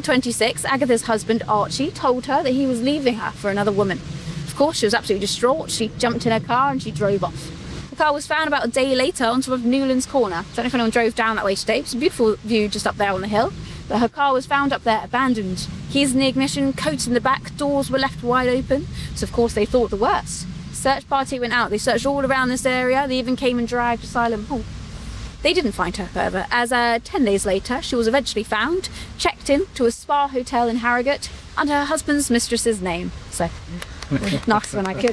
26, Agatha's husband, Archie, told her that he was leaving her for another woman. Of course, she was absolutely distraught. She jumped in her car and she drove off. The car was found about a day later on top of Newlands Corner. I don't know if anyone drove down that way today. It's a beautiful view just up there on the hill. But her car was found up there abandoned. Keys in the ignition, coats in the back, doors were left wide open. So of course they thought the worst. Search party went out. They searched all around this area. They even came and dragged Silent Pool. They didn't find her, however, as 10 days later she was eventually found, checked in to a spa hotel in Harrogate under her husband's mistress's name. So, nice when I could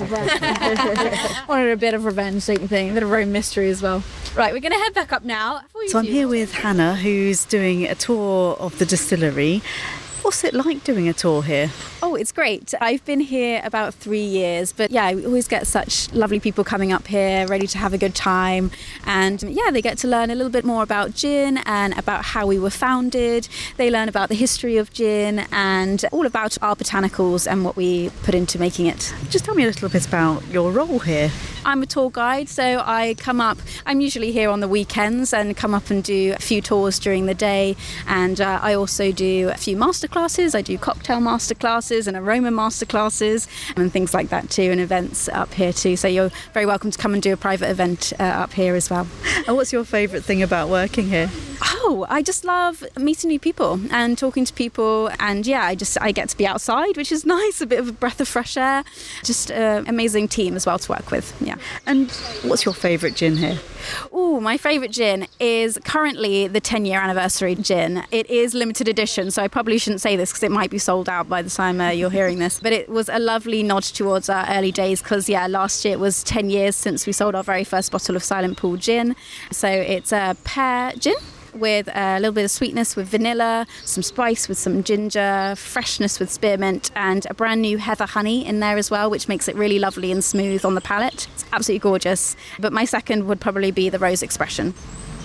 have wanted a bit of revenge, don't you think? A bit of Rome mystery as well. Right, we're going to head back up now. So I'm here with Hannah, who's doing a tour of the distillery. What's it like doing a tour here? Oh, it's great. I've been here about 3 years, but yeah, we always get such lovely people coming up here, ready to have a good time. And yeah, they get to learn a little bit more about gin and about how we were founded. They learn about the history of gin and all about our botanicals and what we put into making it. Just tell me a little bit about your role here. I'm a tour guide, so I come up, I'm usually here on the weekends and come up and do a few tours during the day. And I also do a few masterclasses. I do cocktail masterclasses and aroma masterclasses and things like that too, and events up here too. So you're very welcome to come and do a private event up here as well. And what's your favourite thing about working here? Oh, I just love meeting new people and talking to people, and yeah, I get to be outside, which is nice, a bit of a breath of fresh air. Just an amazing team as well to work with, yeah. And what's your favourite gin here? Oh, my favourite gin is currently the 10-year anniversary gin. It is limited edition, so I probably shouldn't say this because it might be sold out by the time you're hearing this. But it was a lovely nod towards our early days because, yeah, last year it was 10 years since we sold our very first bottle of Silent Pool gin. So it's a pear gin with a little bit of sweetness with vanilla, some spice with some ginger, freshness with spearmint, and a brand new heather honey in there as well, which makes it really lovely and smooth on the palate. It's absolutely gorgeous. But my second would probably be the Rose Expression.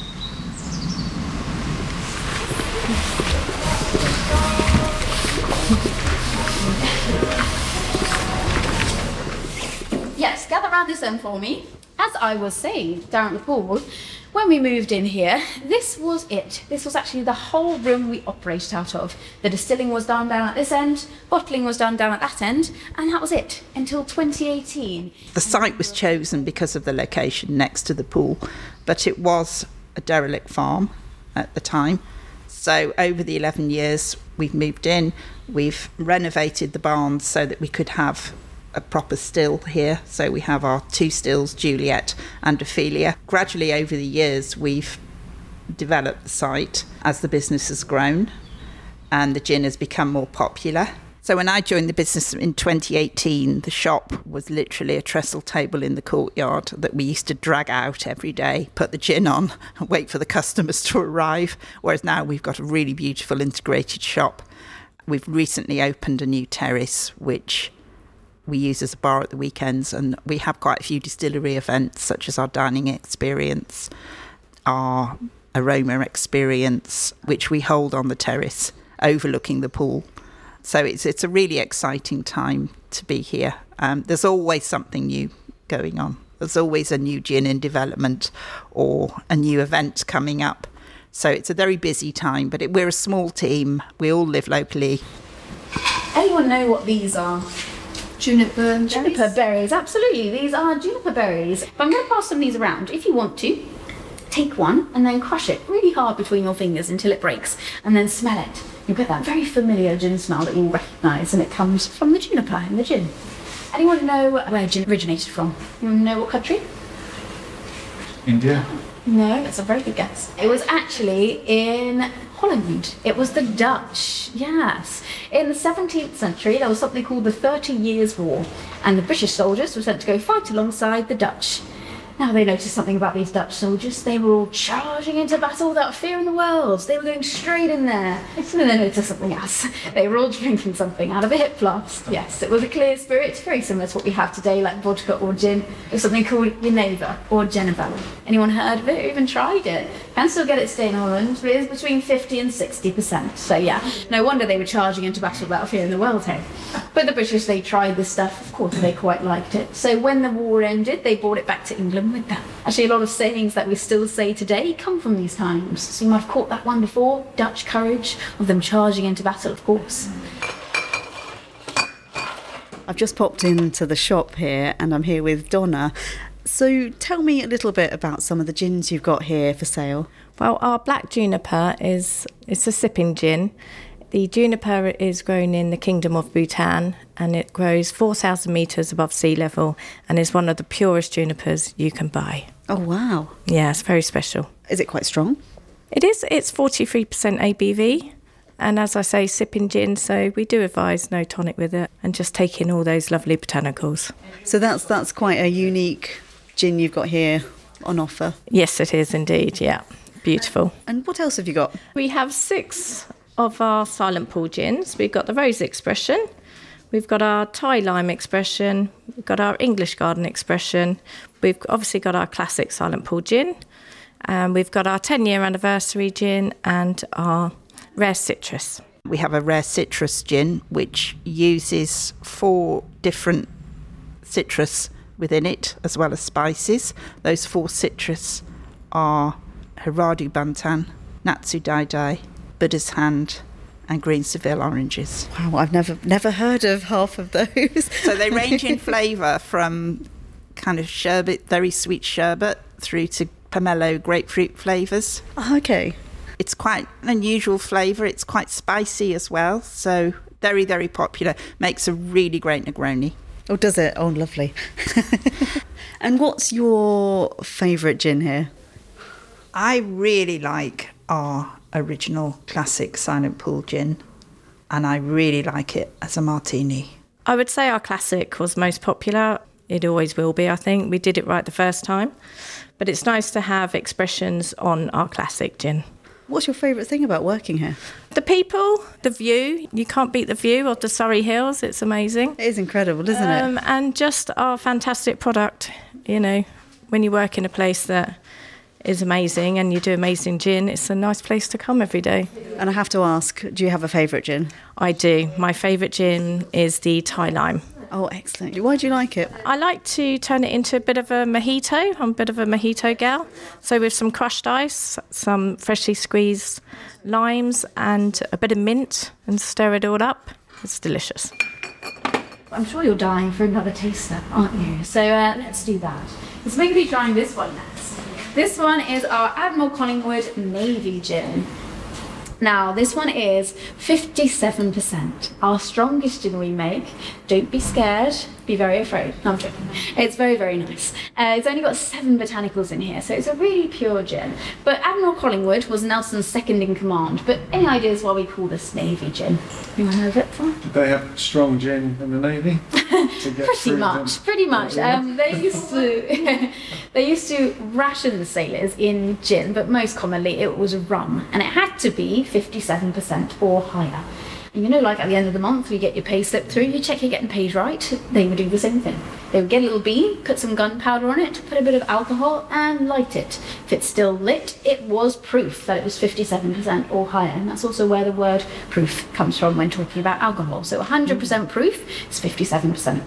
Yes, gather round this end for me. As I was saying down at the pool, when we moved in here, this was it. This was actually the whole room we operated out of. The distilling was done down at this end, bottling was done down at that end, and that was it until 2018. The site was chosen because of the location next to the pool, but it was a derelict farm at the time. So over the 11 years we've moved in, we've renovated the barns so that we could have a proper still here. So we have our two stills, Juliet and Ophelia. Gradually over the years we've developed the site as the business has grown and the gin has become more popular. So when I joined the business in 2018, the shop was literally a trestle table in the courtyard that we used to drag out every day, put the gin on and wait for the customers to arrive, whereas now we've got a really beautiful integrated shop. We've recently opened a new terrace which we use as a bar at the weekends, and we have quite a few distillery events such as our dining experience, our aroma experience, which we hold on the terrace overlooking the pool. So it's a really exciting time to be here. There's always something new going on. There's always a new gin in development or a new event coming up. So it's a very busy time, but we're a small team. We all live locally. Anyone know what these are? Juniper berries, absolutely. These are juniper berries. But I'm going to pass some of these around. If you want to, take one and then crush it really hard between your fingers until it breaks, and then smell it. You get that very familiar gin smell that you'll recognise, and it comes from the juniper in the gin. Anyone know where gin originated from? You know what country? India. No, that's a very good guess. It was actually in Holland. It was the Dutch, yes. In the 17th century, there was something called the 30 Years' War, and the British soldiers were sent to go fight alongside the Dutch. Now they noticed something about these Dutch soldiers. They were all charging into battle without fear in the world. They were going straight in there. And then they noticed something else. They were all drinking something out of a hip flask. Yes, it was a clear spirit, very similar to what we have today, like vodka or gin. It was something called Geneva or Geneva. Anyone heard of it or even tried it? Can still get it today in Holland, but it is between 50 and 60%. So yeah, no wonder they were charging into battle without fear in the world, hey? But the British, they tried this stuff. Of course, they quite liked it. So when the war ended, they brought it back to England. I'm with that. Actually, a lot of sayings that we still say today come from these times. So you might have caught that one before, Dutch courage, of them charging into battle, of course. I've just popped into the shop here and I'm here with Donna. So tell me a little bit about some of the gins you've got here for sale. Well, our black juniper it's a sipping gin. The juniper is grown in the Kingdom of Bhutan and it grows 4,000 metres above sea level and is one of the purest junipers you can buy. Oh, wow. Yeah, it's very special. Is it quite strong? It is. It's 43% ABV. And as I say, sipping gin, so we do advise no tonic with it and just take in all those lovely botanicals. So that's quite a unique gin you've got here on offer. Yes, it is indeed, yeah. Beautiful. And what else have you got? We have 6 of our silent pool gins. We've got the Rose Expression, we've got our Thai Lime Expression, we've got our English Garden Expression, we've obviously got our classic silent pool gin, and we've got our 10-year anniversary gin and our Rare Citrus. We have a Rare Citrus gin which uses 4 different citrus within it as well as spices. Those 4 citrus are Hiradu Bantan, Natsu Dai Dai, Buddha's Hand and green Seville oranges. Wow, I've never heard of half of those. So they range in flavour from kind of sherbet, very sweet sherbet, through to pomelo grapefruit flavours. Oh, okay. It's quite an unusual flavour. It's quite spicy as well. So very, very popular. Makes a really great Negroni. Oh, does it? Oh, lovely. And what's your favourite gin here? I really like our original classic Silent Pool gin. And I really like it as a martini. I would say our classic was most popular. It always will be, I think. We did it right the first time. But it's nice to have expressions on our classic gin. What's your favourite thing about working here? The people, the view. You can't beat the view of the Surrey Hills. It's amazing. It is incredible, isn't it? And just our fantastic product. You know, when you work in a place that is amazing and you do amazing gin, it's a nice place to come every day. And I have to ask, do you have a favourite gin? I do. My favourite gin is the Thai Lime. Oh, excellent. Why do you like it? I like to turn it into a bit of a mojito. I'm a bit of a mojito gal. So with some crushed ice, some freshly squeezed limes and a bit of mint and stir it all up. It's delicious. I'm sure you're dying for another taster, aren't you? So let's do that. Let's maybe trying this one next. This one is our Admiral Collingwood Navy Gin. Now, this one is 57%. Our strongest gin we make. Don't be scared, be very afraid. No, I'm joking. It's very, very nice. It's only got 7 botanicals in here, so it's a really pure gin. But Admiral Collingwood was Nelson's second in command. But any ideas why we call this Navy gin? Anyone heard of it before? Did they have strong gin in the Navy? Pretty much. They used to ration the sailors in gin, but most commonly it was rum, and it had to be 57% or higher. And you know, like at the end of the month, we get your pay slip through, you check you're getting paid right. They would do the same thing. They would get a little bean, put some gunpowder on it, put a bit of alcohol, and light it. If it's still lit, it was proof that it was 57% or higher, and that's also where the word proof comes from when talking about alcohol. So 100% proof is 57%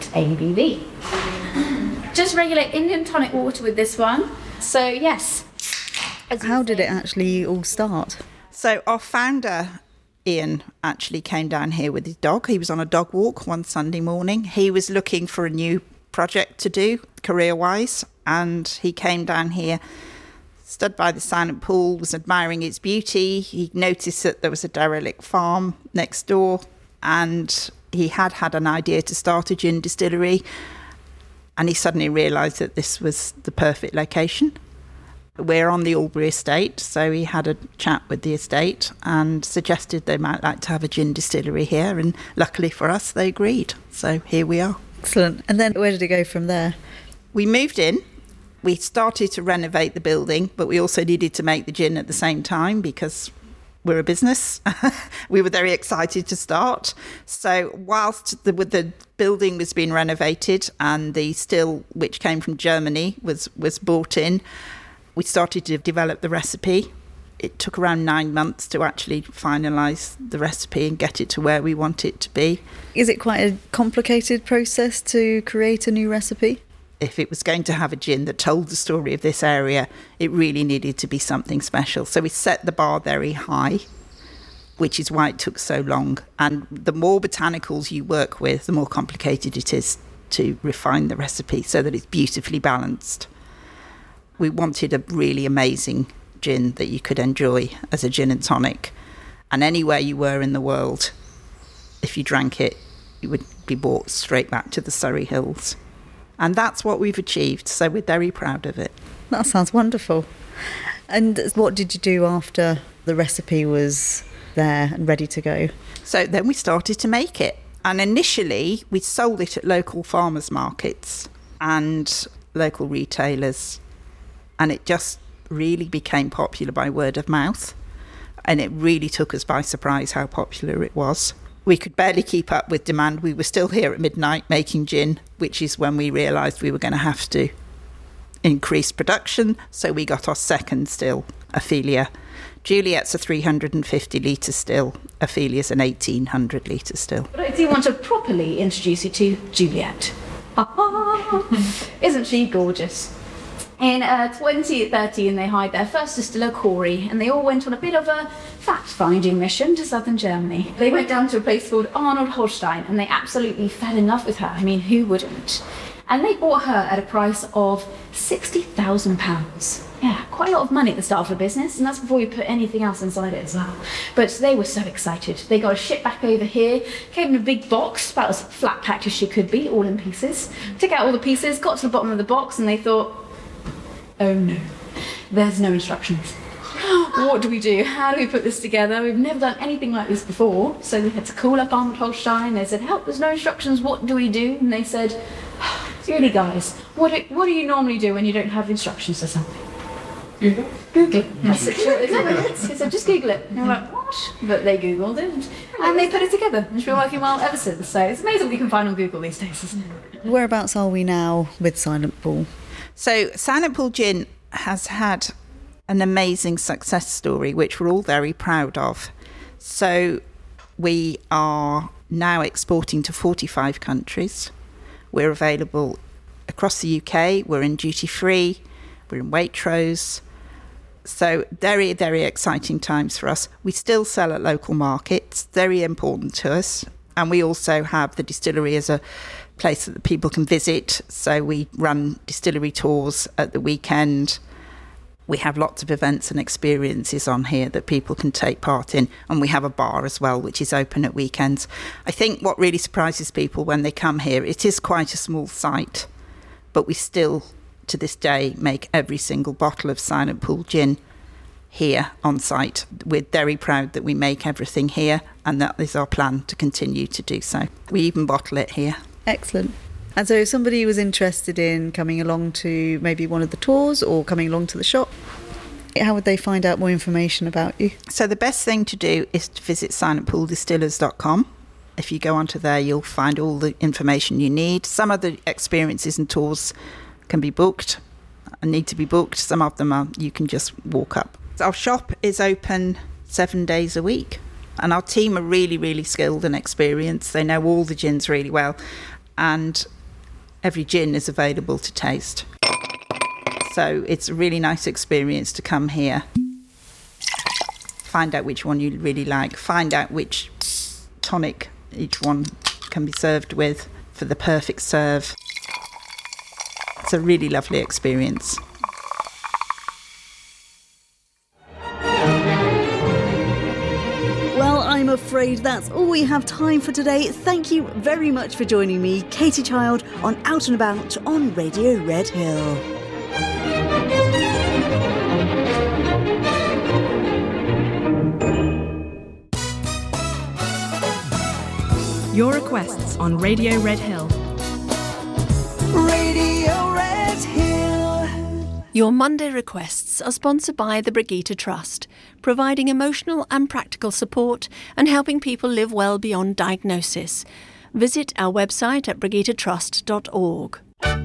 ABV. Just regular Indian tonic water with this one. So yes. How did it actually all start? So our founder, Ian, actually came down here with his dog. He was on a dog walk one Sunday morning. He was looking for a new project to do career-wise, and he came down here, stood by the silent pool, was admiring its beauty. He noticed that there was a derelict farm next door, and he had an idea to start a gin distillery, and he suddenly realised that this was the perfect location. We're on the Albury estate, so he had a chat with the estate and suggested they might like to have a gin distillery here, and luckily for us they agreed, so here we are. Excellent. And then where did it go from there? We moved in, we started to renovate the building, but we also needed to make the gin at the same time because we're a business. We were very excited to start. So whilst the building was being renovated and the still, which came from Germany, was brought in, we started to develop the recipe. It took around 9 months to actually finalise the recipe and get it to where we want it to be. Is it quite a complicated process to create a new recipe? if it was going to have a gin that told the story of this area, it really needed to be something special. So we set the bar very high, which is why it took so long. And the more botanicals you work with, the more complicated it is to refine the recipe so that it's beautifully balanced. We wanted a really amazing gin that you could enjoy as a gin and tonic. And anywhere you were in the world, if you drank it, you would be brought straight back to the Surrey Hills. And that's what we've achieved, so we're very proud of it. That sounds wonderful. And what did you do after the recipe was there and ready to go? So then we started to make it. And initially, we sold it at local farmers markets and local retailers. And it just really became popular by word of mouth. And it really took us by surprise how popular it was. We could barely keep up with demand. We were still here at midnight making gin, which is when we realised we were going to have to increase production. So we got our second still, Ophelia. Juliet's a 350 litre still. Ophelia's an 1800 litre still. But I do want to properly introduce you to Juliet. Isn't she gorgeous? In 2013, they hired their first distiller, Corey, and they all went on a bit of a fact-finding mission to southern Germany. They went down to a place called Arnold Holstein, and they absolutely fell in love with her. I mean, who wouldn't? And they bought her at a price of £60,000. Yeah, quite a lot of money at the start of the business, and that's before you put anything else inside it as well. But they were so excited. They got a ship back over here, came in a big box, about as flat packed as she could be, all in pieces. Took out all the pieces, got to the bottom of the box, and they thought, oh no, there's no instructions. What do we do? How do we put this together? We've never done anything like this before. So we had to call up Arnold Holstein. They said, help, there's no instructions, what do we do? And they said, really guys, what do you normally do when you don't have instructions for something? Google. Google it. That's it. They said, just Google it. And they were like, what? But they Googled it and they put it together. And it's been working well ever since. So it's amazing what you can find on Google these days, isn't it? Whereabouts are we now with Silent Pool? So Silent Pool Gin has had an amazing success story, which we're all very proud of. So we are now exporting to 45 countries. We're available across the UK. We're in duty free. We're in Waitrose. So very, very exciting times for us. We still sell at local markets, very important to us. And we also have the distillery as a place that people can visit. So we run distillery tours at the weekend. We have lots of events and experiences on here that people can take part in. And we have a bar as well, which is open at weekends. I think what really surprises people when they come here, it is quite a small site, but we still, to this day, make every single bottle of Silent Pool Gin here on site. We're very proud that we make everything here, and that is our plan to continue to do so. We even bottle it here. Excellent. And so if somebody was interested in coming along to maybe one of the tours or coming along to the shop, how would they find out more information about you? So the best thing to do is to visit silentpooldistillers.com. If you go onto there, you'll find all the information you need. Some of the experiences and tours can be booked and need to be booked. Some of them are you can just walk up. Our shop is open 7 days a week, and our team are really, really skilled and experienced. They know all the gins really well, and every gin is available to taste. So it's a really nice experience to come here, find out which one you really like, find out which tonic each one can be served with for the perfect serve. It's a really lovely experience. Well, I'm afraid that's all we have time for today. Thank you very much for joining me, Katie Child, on Out and About on Radio Red Hill. Your requests on Radio Red Hill. Radio Red Hill. Your Monday requests are sponsored by the Brigitte Trust, providing emotional and practical support and helping people live well beyond diagnosis. Visit our website at brigittetrust.org.